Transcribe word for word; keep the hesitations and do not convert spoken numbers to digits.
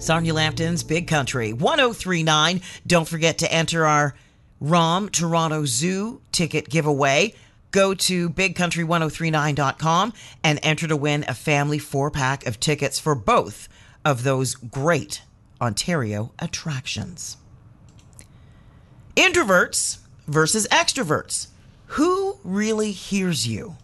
Sonia Lampton's Big Country one oh three point nine. Don't forget to enter our ROM Toronto Zoo ticket giveaway. Go to big country ten thirty-nine dot com and enter to win a family four-pack of tickets for both of those great Ontario attractions. Introverts versus extroverts. Who really hears you?